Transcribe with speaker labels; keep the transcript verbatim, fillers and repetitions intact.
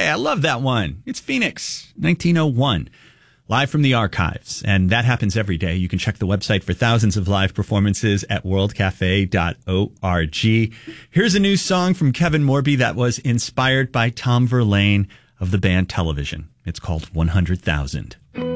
Speaker 1: Hey, I love that one. It's Phoenix, nineteen oh one. Live from the archives. And that happens every day. You can check the website for thousands of live performances at world cafe dot org. Here's a new song from Kevin Morby that was inspired by Tom Verlaine of the band Television. It's called one hundred thousand.